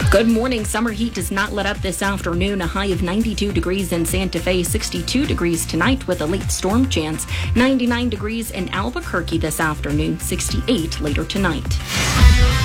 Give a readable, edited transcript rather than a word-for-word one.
Good morning. Summer heat does not let up this afternoon. A high of 92 degrees in Santa Fe, 62 degrees tonight with a late storm chance, 99 degrees in Albuquerque this afternoon, 68 later tonight.